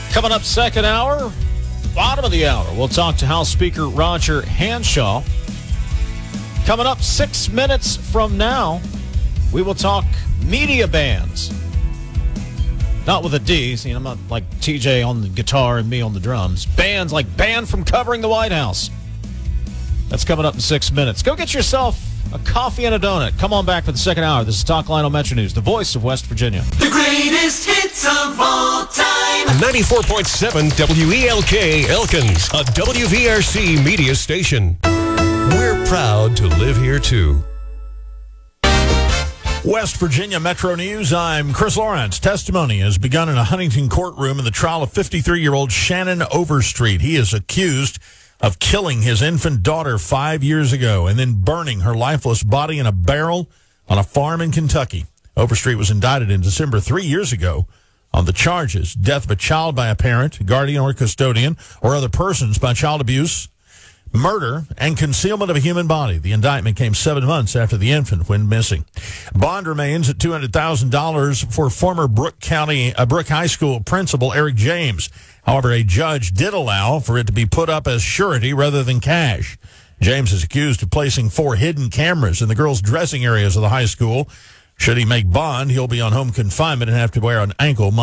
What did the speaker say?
Coming up second hour, bottom of the hour, we'll talk to House Speaker Roger Hanshaw. Coming up 6 minutes from now, we will talk media bans. Not with a D. See, I'm not like TJ on the guitar and me on the drums. Bans, like banned from covering the White House. That's coming up in 6 minutes. Go get yourself a coffee and a donut. Come on back for the second hour. This is Talk Lionel Metro News, the voice of West Virginia. The greatest hits of all time. 94.7 WELK Elkins, a WVRC media station. We're proud to live here, too. West Virginia Metro News, I'm Chris Lawrence. Testimony has begun in a Huntington courtroom in the trial of 53-year-old Shannon Overstreet. He is accused of killing his infant daughter 5 years ago and then burning her lifeless body in a barrel on a farm in Kentucky. Overstreet was indicted in December 3 years ago on the charges: death of a child by a parent, guardian, or custodian, or other persons by child abuse, murder, and concealment of a human body. The indictment came 7 months after the infant went missing. Bond remains at $200,000 for former Brooke High School principal Eric James. However, a judge did allow for it to be put up as surety rather than cash. James is accused of placing 4 hidden cameras in the girls' dressing areas of the high school. Should he make bond, he'll be on home confinement and have to wear an ankle